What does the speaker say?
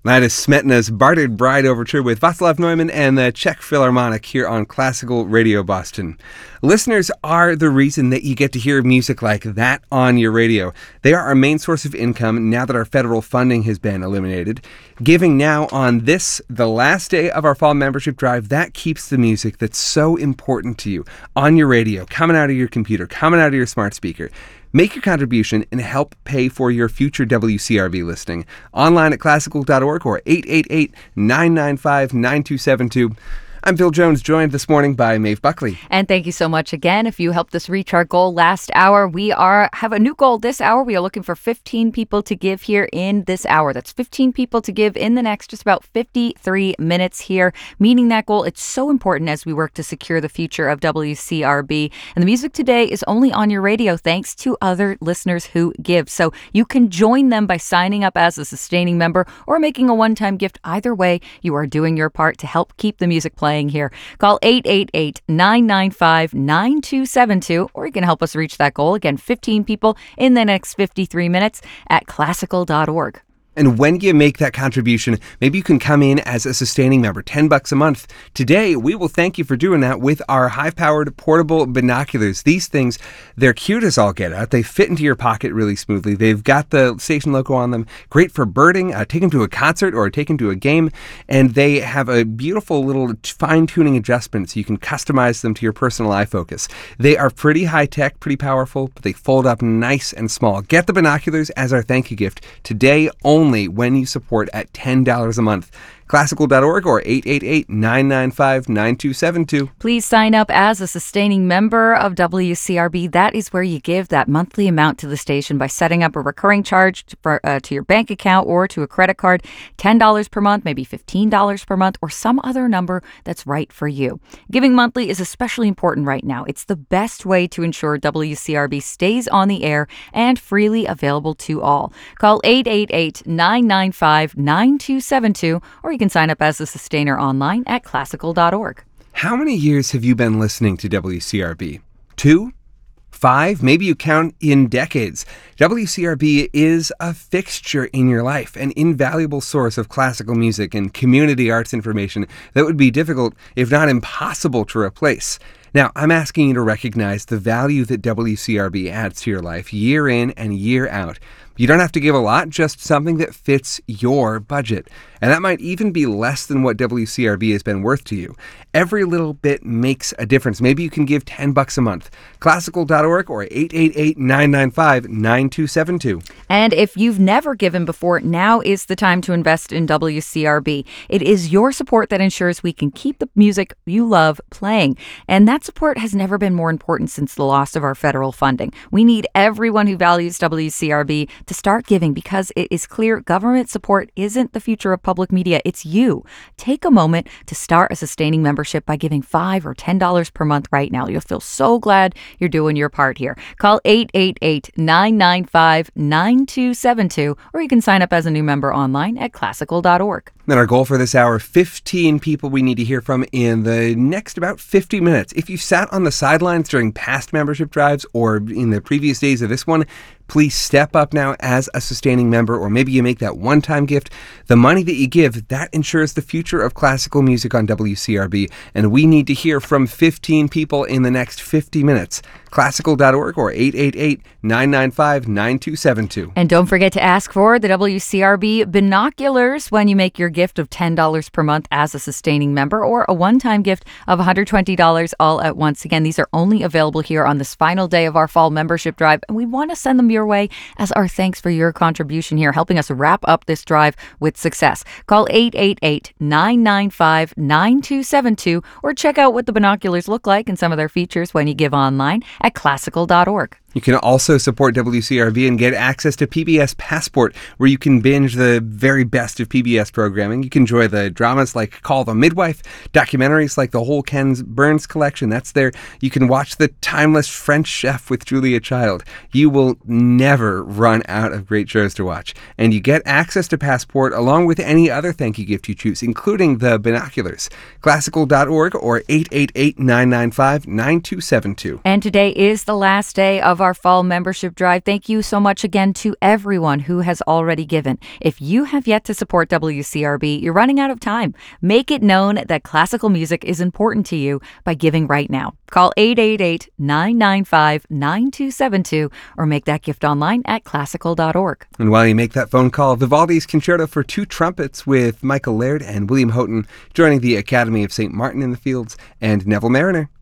That is Smetana's Bartered Bride Overture with Václav Neumann and the Czech Philharmonic here on Classical Radio Boston. Listeners are the reason that you get to hear music like that on your radio. They are our main source of income now that our federal funding has been eliminated. Giving now on this, the last day of our fall membership drive, that keeps the music that's so important to you on your radio, coming out of your computer, coming out of your smart speaker. Make your contribution and help pay for your future WCRB listening. Online at classical.org or 888-995-9272. I'm Phil Jones, joined this morning by Maeve Buckley. And thank you so much again. If you helped us reach our goal last hour, we have a new goal this hour. We are looking for 15 people to give here in this hour. That's 15 people to give in the next just about 53 minutes here. Meeting that goal, it's so important as we work to secure the future of WCRB. And the music today is only on your radio thanks to other listeners who give. So you can join them by signing up as a sustaining member or making a one-time gift. Either way, you are doing your part to help keep the music playing here. Call 888-995-9272, or you can help us reach that goal. Again, 15 people in the next 53 minutes at classical.org. And when you make that contribution, maybe you can come in as a sustaining member, $10 a month. Today, we will thank you for doing that with our high-powered portable binoculars. These things, they're cute as all get out. They fit into your pocket really smoothly. They've got the station logo on them. Great for birding. Take them to a concert or take them to a game. And they have a beautiful little fine-tuning adjustment so you can customize them to your personal eye focus. They are pretty high-tech, pretty powerful, but they fold up nice and small. Get the binoculars as our thank you gift today only when you support at $10 a month. Classical.org or 888-995-9272. Please sign up as a sustaining member of WCRB. That is where you give that monthly amount to the station by setting up a recurring charge to your bank account or to a credit card. $10 per month, maybe $15 per month, or some other number that's right for you. Giving monthly is especially important right now. It's the best way to ensure WCRB stays on the air and freely available to all. Call 888-995-9272 or you can sign up as a sustainer online at classical.org. How many years have you been listening to WCRB? 2? 5? Maybe you count in decades. WCRB is a fixture in your life, an invaluable source of classical music and community arts information that would be difficult, if not impossible, to replace. Now, I'm asking you to recognize the value that WCRB adds to your life year in and year out. You don't have to give a lot, just something that fits your budget. And that might even be less than what WCRB has been worth to you. Every little bit makes a difference. Maybe you can give $10 a month. Classical.org or 888-995-9272. And if you've never given before, now is the time to invest in WCRB. It is your support that ensures we can keep the music you love playing. And that support has never been more important since the loss of our federal funding. We need everyone who values WCRB to start giving because it is clear government support isn't the future of public media. It's you. Take a moment to start a sustaining membership by giving $5 or $10 per month right now. You'll feel so glad you're doing your part here. Call 888-995-9272 or you can sign up as a new member online at classical.org. Then our goal for this hour, 15 people we need to hear from in the next about 50 minutes. If you sat on the sidelines during past membership drives or in the previous days of this one, please step up now as a sustaining member, or maybe you make that one-time gift. The money that you give, that ensures the future of classical music on WCRB, and we need to hear from 15 people in the next 50 minutes. Classical.org or 888-995-9272. And don't forget to ask for the WCRB binoculars when you make your gift of $10 per month as a sustaining member or a one-time gift of $120 all at once. Again, these are only available here on this final day of our fall membership drive, and we want to send them your way as our thanks for your contribution here, helping us wrap up this drive with success. Call 888-995-9272 or check out what the binoculars look like and some of their features when you give online at classical.org. You can also support WCRB and get access to PBS Passport, where you can binge the very best of PBS programming. You can enjoy the dramas like Call the Midwife, documentaries like the whole Ken Burns collection. That's there. You can watch the timeless French Chef with Julia Child. You will never run out of great shows to watch. And you get access to Passport along with any other thank you gift you choose, including the binoculars. Classical.org or 888-995-9272. And today is the last day of our fall membership drive. Thank you so much again to everyone who has already given. If you have yet to support WCRB, you're running out of time. Make it known that classical music is important to you by giving right now. Call 888-995-9272 or make that gift online at classical.org. And while you make that phone call, Vivaldi's Concerto for Two Trumpets with Michael Laird and William Houghton joining the Academy of St. Martin in the Fields and Neville Mariner